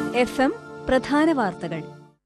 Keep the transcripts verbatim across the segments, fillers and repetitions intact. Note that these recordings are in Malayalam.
എഫ് എം പ്രധാന വാർത്തകൾ.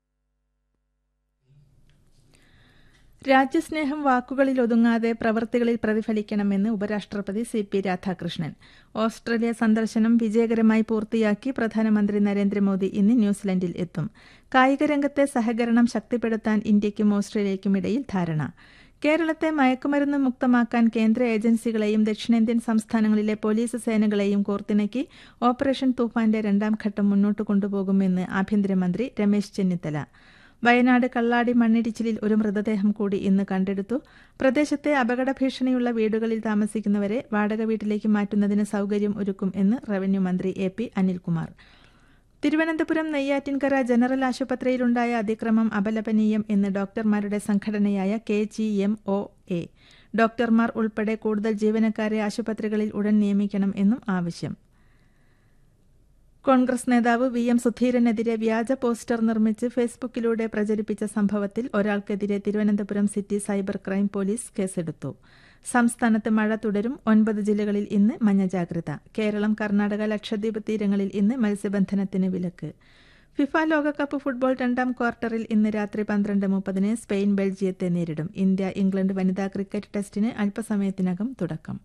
രാജ്യസ്നേഹം വാക്കുകളിൽ ഒതുങ്ങാതെ പ്രവൃത്തികളിൽ പ്രതിഫലിക്കണമെന്ന് ഉപരാഷ്ട്രപതി സി പി രാധാകൃഷ്ണൻ. ഓസ്ട്രേലിയ സന്ദർശനം വിജയകരമായി പൂർത്തിയാക്കി പ്രധാനമന്ത്രി നരേന്ദ്രമോദി ഇന്ന് ന്യൂസിലൻഡിൽ എത്തും. കായികരംഗത്തെ സഹകരണം ശക്തിപ്പെടുത്താൻ ഇന്ത്യയ്ക്കും ഓസ്ട്രേലിയയ്ക്കും ഇടയിൽ ധാരണ. കേരളത്തെ മയക്കുമരുന്ന് മുക്തമാക്കാൻ കേന്ദ്ര ഏജൻസികളെയും ദക്ഷിണേന്ത്യൻ സംസ്ഥാനങ്ങളിലെ പോലീസ് സേനകളെയും കോർത്തിണക്കി ഓപ്പറേഷൻ തൂഫാന്റെ രണ്ടാം ഘട്ടം മുന്നോട്ട് കൊണ്ടുപോകുമെന്ന് ആഭ്യന്തരമന്ത്രി രമേശ് ചെന്നിത്തല. വയനാട് കള്ളാടി മണ്ണിടിച്ചിലിൽ ഒരു മൃതദേഹം കൂടി ഇന്ന് കണ്ടെടുത്തു. പ്രദേശത്തെ അപകട ഭീഷണിയുള്ള വീടുകളിൽ താമസിക്കുന്നവരെ വാടക വീട്ടിലേക്ക് മാറ്റുന്നതിന് സൌകര്യം ഒരുക്കും എന്ന് റവന്യൂ മന്ത്രി A P Anilkumar. Thiruvananthapuram Neyyattinkara general ആശുപത്രിയിലുണ്ടായ അതിക്രമം അപലപനീയം എന്ന് ഡോക്ടർമാരുടെ സംഘടനയായ K G M O A. ഡോക്ടർമാർ ഉൾപ്പെടെ കൂടുതൽ ജീവനക്കാരെ ആശുപത്രികളിൽ ഉടൻ നിയമിക്കണം എന്നും ആവശ്യം. കോൺഗ്രസ് നേതാവ് വി എം സുധീരനെതിരെ വ്യാജ പോസ്റ്റർ നിർമ്മിച്ച് ഫേസ്ബുക്കിലൂടെ പ്രചരിപ്പിച്ച സംഭവത്തിൽ ഒരാൾക്കെതിരെ Thiruvananthapuram city cyber crime police കേസെടുത്തു. സംസ്ഥാനത്ത് മഴ തുടരും. ഒൻപത് ജില്ലകളിൽ ഇന്ന് മഞ്ഞ ജാഗ്രത. കേരളം, കർണാടക, ലക്ഷദ്വീപ് തീരങ്ങളിൽ ഇന്ന് മത്സ്യബന്ധനത്തിന് വിലക്ക്. ഫിഫ ലോകകപ്പ് ഫുട്ബോൾ രണ്ടാം ക്വാർട്ടറിൽ ഇന്ന് രാത്രി പന്ത്രണ്ട് മുപ്പതിന് സ്പെയിൻ ബെൽജിയത്തെ നേരിടും. ഇന്ത്യ ഇംഗ്ലണ്ട് വനിതാ ക്രിക്കറ്റ് ടെസ്റ്റിന് അല്പസമയത്തിനകം തുടക്കം.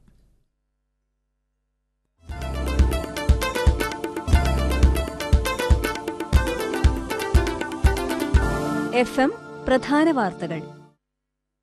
എഫ് എം പ്രധാന വാർത്തകൾ.